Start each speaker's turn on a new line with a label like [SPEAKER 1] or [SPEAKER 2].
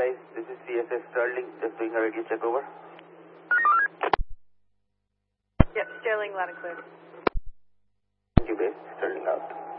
[SPEAKER 1] base, this is CSS Sterling, just doing a radio check over.
[SPEAKER 2] Yep, Sterling, loud and clear.
[SPEAKER 1] Thank you, base. Sterling out.